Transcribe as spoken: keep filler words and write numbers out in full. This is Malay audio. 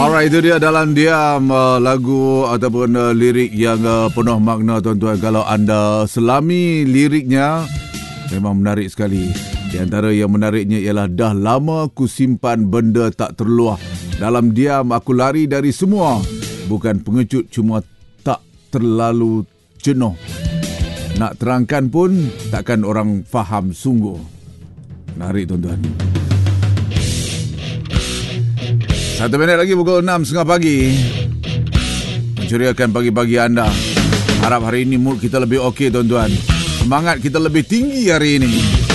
Alright, itu dia Dalam Diam, uh, lagu ataupun uh, lirik yang uh, penuh makna tuan-tuan. Kalau anda selami liriknya, memang menarik sekali. Di antara yang menariknya ialah dah lama ku simpan benda tak terluah. Dalam diam aku lari dari semua. Bukan pengecut, cuma tak terlalu jenuh. Nak terangkan pun takkan orang faham sungguh. Menarik tuan-tuan. Satu minit lagi pukul enam tiga puluh pagi. Menceriakan pagi-pagi anda. Harap hari ini mood kita lebih okey tuan-tuan. Semangat kita lebih tinggi hari ini.